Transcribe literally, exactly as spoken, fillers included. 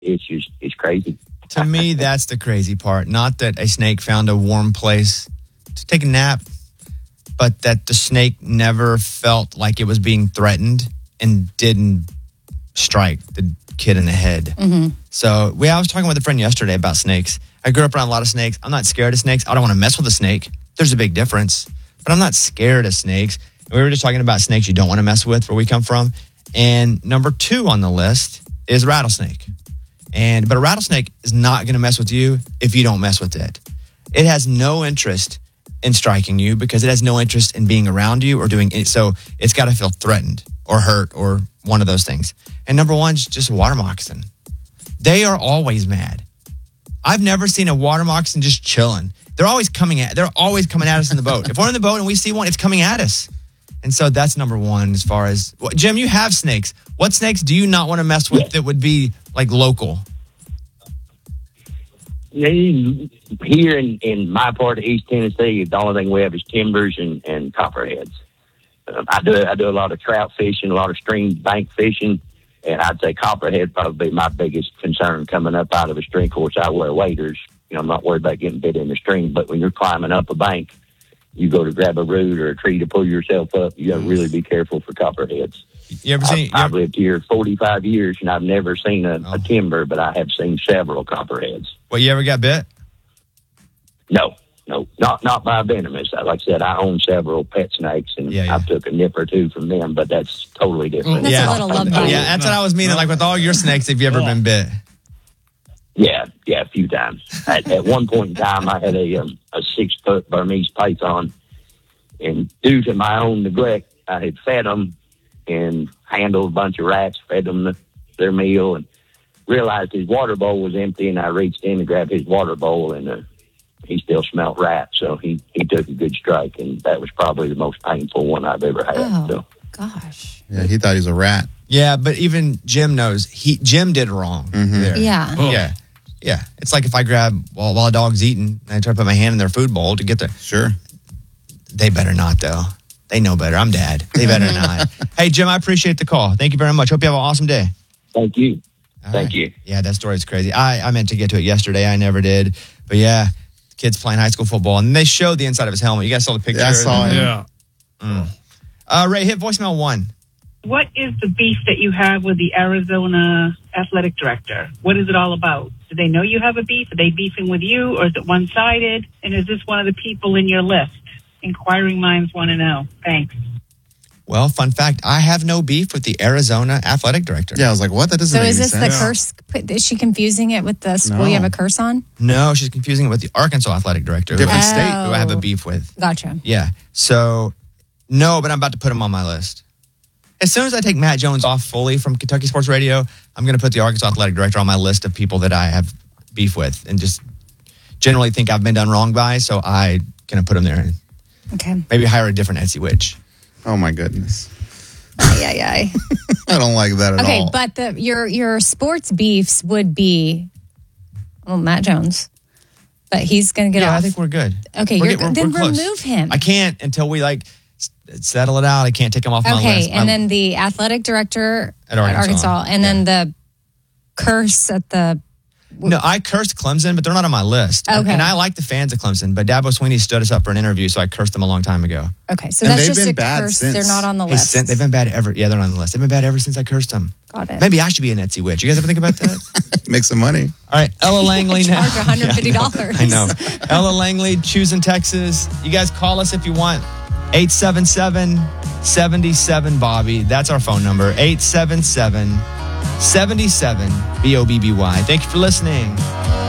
it's just it's crazy. To me, that's the crazy part. Not that a snake found a warm place to take a nap, but that the snake never felt like it was being threatened and didn't strike the kid in the head. Mm-hmm. So we, I was talking with a friend yesterday about snakes. I grew up around a lot of snakes. I'm not scared of snakes. I don't want to mess with a snake. There's a big difference. But I'm not scared of snakes. And we were just talking about snakes you don't want to mess with where we come from. And number two on the list is rattlesnake. And but a rattlesnake is not going to mess with you if you don't mess with it. It has no interest in striking you because it has no interest in being around you or doing it. So it's got to feel threatened or hurt or one of those things. And number one is just a water moccasin. They are always mad. I've never seen a water moccasin just chilling. They're always coming at. They're always coming at us in the boat. If we're in the boat and we see one, it's coming at us. And so that's number one as far as well, Jim. You have snakes. What snakes do you not want to mess with that would be like local? Here in, in my part of East Tennessee, the only thing we have is timbers and, and copperheads. Um, I do I do a lot of trout fishing, a lot of stream bank fishing, and I'd say copperhead probably be my biggest concern coming up out of a stream. Of course, I wear waders. You know, I'm not worried about getting bit in the stream, but when you're climbing up a bank, you go to grab a root or a tree to pull yourself up, you got to really be careful for copperheads. You ever seen? I've, I've ever, lived here forty-five years, and I've never seen a, oh. a timber, but I have seen several copperheads. Well, you ever got bit? No, no, not not by venomous. Like I said, I own several pet snakes, and Yeah, yeah. I took a nip or two from them, but that's totally different. That's Yeah. a little love bite. Yeah, that's what I was meaning. Like with all your snakes, have you ever been bit? Yeah, yeah, a few times. At, at one point in time, I had a um, a six foot Burmese python, and due to my own neglect, I had fed them and handled a bunch of rats, fed them the, their meal, and realized his water bowl was empty. And I reached in to grab his water bowl, and uh, he still smelled rat, so he he took a good strike, and that was probably the most painful one I've ever had. Oh, so. gosh. Yeah, he thought he was a rat. Yeah, but even Jim knows he Jim did wrong. Mm-hmm. There. Yeah. Yeah. Yeah. It's like if I grab while, while a dog's eating and I try to put my hand in their food bowl to get their. Sure. They better not, though. They know better. I'm dad. They better not. Hey, Jim, I appreciate the call. Thank you very much. Hope you have an awesome day. Thank you. All Thank right. you. Yeah, that story is crazy. I, I meant to get to it yesterday. I never did. But yeah, kids playing high school football. And they showed the inside of his helmet. You guys saw the picture? Yeah, I saw it. Yeah. Mm. Uh, Ray, hit voicemail one. What is the beef that you have with the Arizona athletic director? What is it all about? Do they know you have a beef? Are they beefing with you, or is it one-sided? And is this one of the people in your list? Inquiring minds want to know. Thanks. Well, fun fact, I have no beef with the Arizona athletic director. Yeah, I was like, what? That doesn't So make is any this the sense. curse? Is she confusing it with the school No. you have a curse on? No, she's confusing it with the Arkansas athletic director. Different who, state. Oh. who I have a beef with. Gotcha. Yeah. So, no, but I'm about to put him on my list. As soon as I take Matt Jones off fully from Kentucky Sports Radio, I'm going to put the Arkansas athletic director on my list of people that I have beef with and just generally think I've been done wrong by, so I going to put him there and Okay. maybe hire a different Etsy witch. Oh, my goodness. Yeah, yeah. I don't like that at Okay, all. but the your your sports beefs would be, well, Matt Jones, but he's going to get yeah, off. I think we're good. Okay, We're you're, get- we're- then we're close. remove him. I can't until we like s- settle it out. I can't take him off my Okay, list. and I'm- then the athletic director At Arkansas. and then the curse at the. No, I cursed Clemson, but they're not on my list. Okay. And I like the fans of Clemson, but Dabo Sweeney stood us up for an interview, so I cursed them a long time ago. Okay, so And that's they've just been a bad curse. since. They're not on the Hey, list. sin- they've been bad ever. Yeah, they're on the list. They've been bad ever since I cursed them. Got it. Maybe I should be an Etsy witch. You guys ever think about that? Make some money. All right, Ella Langley now. Charge one hundred fifty dollars. I know. Ella Langley, choosing Texas. You guys call us if you want. eight seven seven, seven seven, Bobby. That's our phone number. eight seven seven, seven seven, B O B B Y. Thank you for listening.